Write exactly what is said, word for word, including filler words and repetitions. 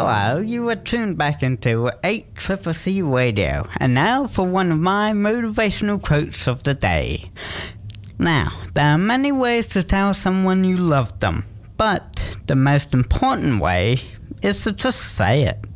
Hello, you are tuned back into eight C C C Radio, and now for one of my motivational quotes of the day. Now, there are many ways to tell someone you love them, but the most important way is to just say it.